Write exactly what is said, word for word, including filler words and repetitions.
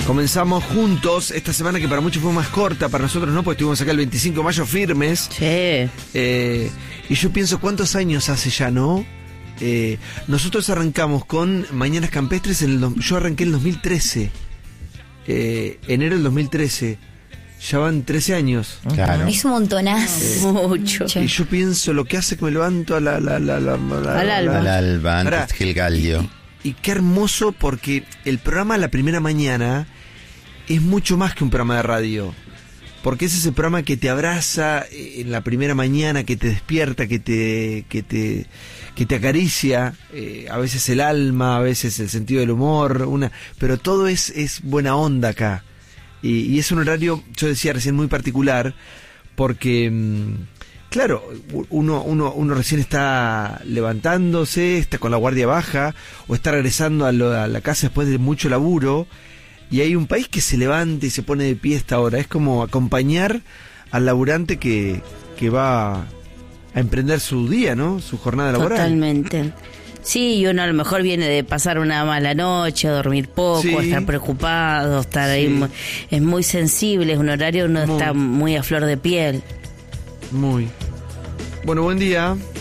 Comenzamos juntos esta semana que para muchos fue más corta, para nosotros no, porque estuvimos acá el veinticinco de mayo firmes. Sí. Eh, y yo pienso, ¿cuántos años hace ya, no? Eh, nosotros arrancamos con Mañanas Campestres, en el do- yo arranqué en el dos mil trece. Eh, enero del dos mil trece. Ya van trece años. Claro. Es un montonazo. Mucho. Y yo pienso, lo que hace que me levanto a la... la, la, la, la- Al la- alba. Al alba, antes Pará. que el gallo. Y, y qué hermoso, porque el programa La Primera Mañana es mucho más que un programa de radio. Porque es ese programa que te abraza en la primera mañana, que te despierta, que te que te que te acaricia, eh, a veces el alma, a veces el sentido del humor, una, pero todo es es buena onda acá. Y, y es un horario, yo decía recién, muy particular, porque mmm, claro, uno uno uno recién está levantándose, está con la guardia baja o está regresando a, lo, a la casa después de mucho laburo. Y hay un país que se levanta y se pone de pie a esta hora. Es como acompañar al laburante que, que va a emprender su día, ¿no? Su jornada laboral. Totalmente. Sí, y uno a lo mejor viene de pasar una mala noche, dormir poco, Sí. estar preocupado, estar Sí. ahí. mu- Es muy sensible, es un horario uno Muy. está muy a flor de piel. Muy. Bueno, buen día.